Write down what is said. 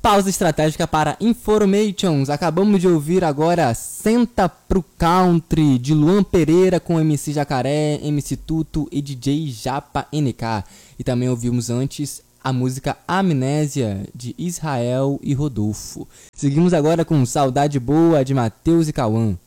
pausa estratégica para Informations. Acabamos de ouvir agora Senta Pro Country, de Luan Pereira com MC Jacaré, MC Tuto e DJ Japa NK. E também ouvimos antes a música Amnésia, de Israel e Rodolfo. Seguimos agora com Saudade Boa, de Matheus e Cauã.